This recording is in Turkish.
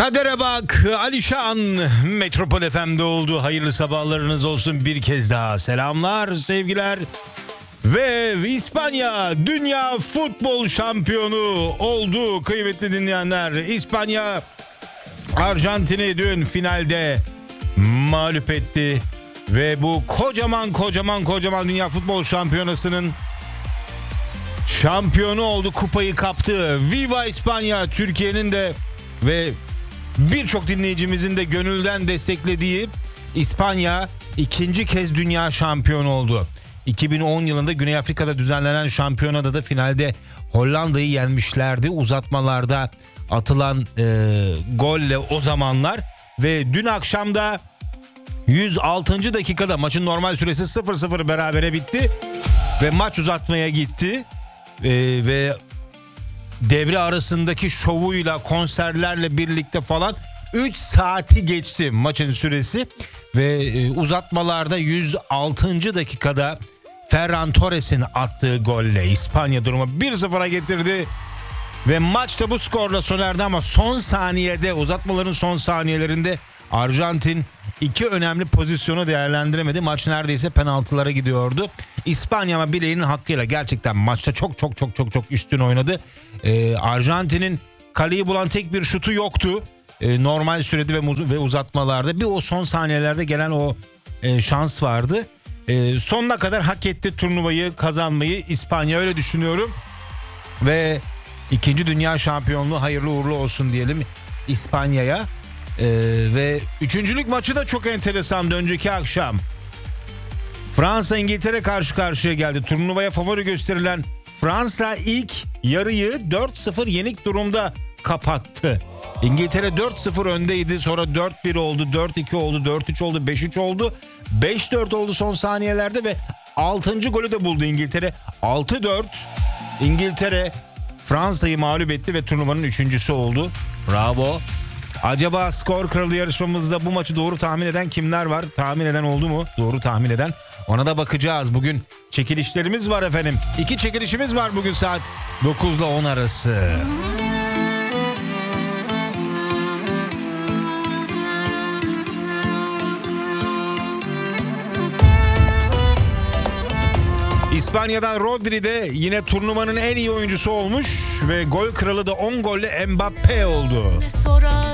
Kadere bak, Alişan Metropol FM'de oldu. Hayırlı sabahlarınız olsun bir kez daha. Selamlar, sevgiler. Ve İspanya dünya futbol şampiyonu oldu kıymetli dinleyenler. İspanya Arjantin'i dün finalde mağlup etti. Ve bu kocaman dünya futbol şampiyonasının şampiyonu oldu, kupayı kaptı. Viva İspanya, Türkiye'nin de ve birçok dinleyicimizin de gönülden desteklediği İspanya ikinci kez dünya şampiyonu oldu. 2010 yılında Güney Afrika'da düzenlenen şampiyonada da finalde Hollanda'yı yenmişlerdi. Uzatmalarda atılan golle o zamanlar ve dün akşam da 106. dakikada maçın normal süresi 0-0 berabere bitti ve maç uzatmaya gitti ve devre arasındaki şovuyla, konserlerle birlikte falan 3 saati geçti maçın süresi ve uzatmalarda 106. dakikada Ferran Torres'in attığı golle İspanya durumu 1-0'a getirdi ve maç da bu skorla sona erdi ama son saniyede, uzatmaların son saniyelerinde Arjantin iki önemli pozisyonu değerlendiremedi. Maç neredeyse penaltılara gidiyordu. İspanya ama bileğinin hakkıyla gerçekten maçta çok üstün oynadı. Arjantin'in kaleyi bulan tek bir şutu yoktu. Normal sürede ve uzatmalarda bir o son saniyelerde gelen o şans vardı. Sonuna kadar hak etti turnuvayı kazanmayı İspanya, öyle düşünüyorum. Ve ikinci dünya şampiyonluğu hayırlı uğurlu olsun diyelim İspanya'ya. Ve üçüncülük maçı da çok enteresandı önceki akşam. Fransa İngiltere karşı karşıya geldi. Turnuvaya favori gösterilen Fransa ilk yarıyı 4-0 yenik durumda kapattı. İngiltere 4-0 öndeydi. Sonra 4-1 oldu, 4-2 oldu, 4-3 oldu, 5-3 oldu. 5-4 oldu son saniyelerde ve 6. golü de buldu İngiltere. 6-4 İngiltere Fransa'yı mağlup etti ve turnuvanın üçüncüsü oldu. Bravo. Acaba skor kralı yarışmamızda bu maçı doğru tahmin eden kimler var? Tahmin eden oldu mu? Doğru tahmin eden. Ona da bakacağız. Bugün çekilişlerimiz var efendim. 2 çekilişimiz var bugün saat 9 ile 10 arası. İspanya'dan Rodri de yine turnuvanın en iyi oyuncusu olmuş ve gol kralı da 10 golle Mbappé oldu.